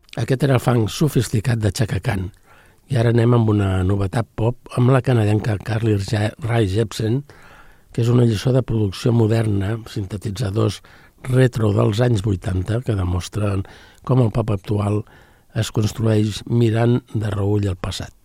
Aquest era el funk sofisticat de Chaka Khan. I ara anem amb una novetat pop amb la canadenca Carly Rae Jepsen, que és una lliçó de producció moderna, sintetitzadors retro dels anys 80, que demostren com el pop actual es construeix mirant de reüll el passat.